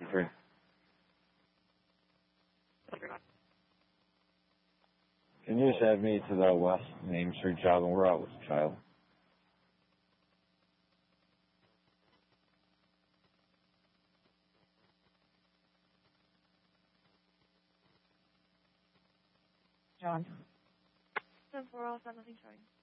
Free. Can you just add me to the West Main Street job and we're out with the child? John. 10-4, all set, nothing showing.